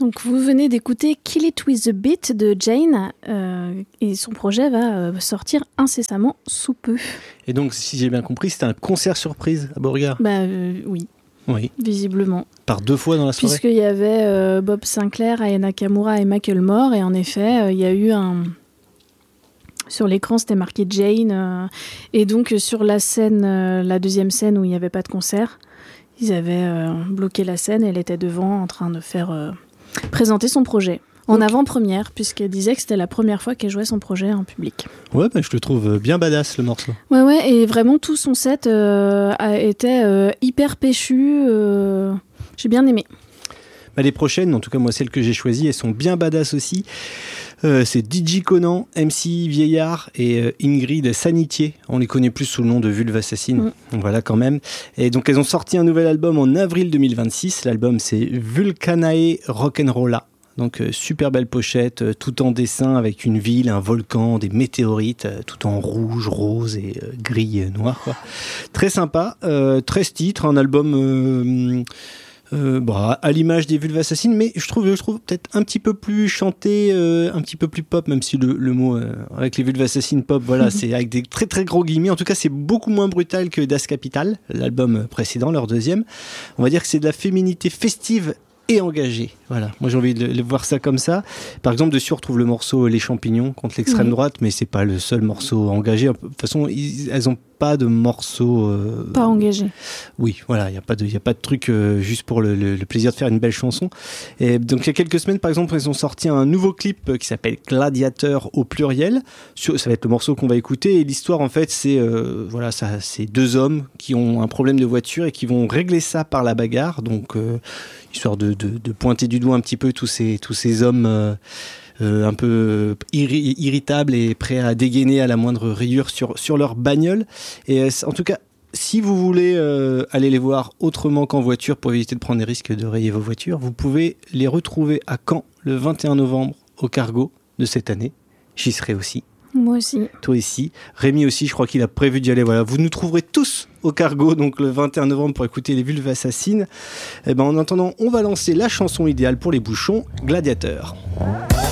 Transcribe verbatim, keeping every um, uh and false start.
Donc vous venez d'écouter Kill It With The Beat de Jane euh, et son projet va euh, sortir incessamment sous peu. Et donc si j'ai bien compris, c'était un concert surprise à Beauregard. Bah euh, oui. Oui. Visiblement. Par deux fois dans la soirée. Puisqu'il y avait euh, Bob Sinclair, Aya Nakamura et Macklemore et en effet euh, il y a eu un... Sur l'écran, c'était marqué Jane. Euh, et donc, sur la scène, euh, la deuxième scène où il n'y avait pas de concert, ils avaient euh, bloqué la scène et elle était devant en train de faire euh, présenter son projet. En okay. avant-première, puisqu'elle disait que c'était la première fois qu'elle jouait son projet en public. Ouais, bah, je le trouve bien badass, le morceau. Ouais, ouais, et vraiment, tout son set euh, a été euh, hyper péchu. Euh, j'ai bien aimé. Bah, les prochaines, en tout cas, moi, celles que j'ai choisies, elles sont bien badass aussi. Euh, c'est D J Conan, M C Vieillard et euh, Ingrid Sanitier. On les connaît plus sous le nom de Vulve Assassine. Mmh. Donc voilà quand même. Et donc elles ont sorti un nouvel album en avril deux mille vingt-six. L'album c'est Vulcanae Rock'n'Rolla. Donc euh, super belle pochette, euh, tout en dessin avec une ville, un volcan, des météorites, euh, tout en rouge, rose et euh, gris, euh, noir. Quoi. Très sympa, euh, treize titres, un album... Euh, Euh, bon, à l'image des Vulve Assassines, mais je trouve, je trouve peut-être un petit peu plus chanté, euh, un petit peu plus pop, même si le, le mot euh, avec les Vulve Assassines pop, voilà, c'est avec des très très gros guillemets. En tout cas, c'est beaucoup moins brutal que Das Kapital, l'album précédent, leur deuxième. On va dire que c'est de la féminité festive et engagée. Voilà, moi j'ai envie de, de voir ça comme ça. Par exemple, dessus on retrouve le morceau Les Champignons contre l'extrême oui. droite, mais c'est pas le seul morceau engagé. De toute façon, ils, elles ont pas de morceaux euh... pas engagés. Oui, voilà, il y a pas de, il y a pas de truc euh, juste pour le, le, le plaisir de faire une belle chanson. Et donc il y a quelques semaines, par exemple, ils ont sorti un nouveau clip qui s'appelle Gladiateur au pluriel. Ça va être le morceau qu'on va écouter. Et l'histoire, en fait, c'est euh, voilà, ça, c'est deux hommes qui ont un problème de voiture et qui vont régler ça par la bagarre. Donc euh, histoire de, de, de pointer du doigt un petit peu tous ces, tous ces hommes euh, euh, un peu irri- irritables et prêts à dégainer à la moindre rayure sur, sur leur bagnole. Et euh, en tout cas, si vous voulez euh, aller les voir autrement qu'en voiture pour éviter de prendre des risques de rayer vos voitures, vous pouvez les retrouver à Caen le vingt et un novembre au Cargo de cette année. J'y serai aussi. Moi aussi. Toi aussi. Rémi aussi, je crois qu'il a prévu d'y aller. Voilà, vous nous trouverez tous au Cargo, donc le vingt et un novembre, pour écouter les Vulve Assassines. Et ben, en attendant, on va lancer la chanson idéale pour les bouchons, Gladiateur.